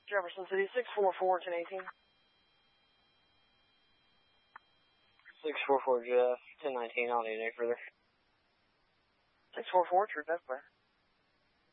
Jefferson City, 644, 1018. 644 Jeff, 1019, I don't need any further. 644, true, that's clear.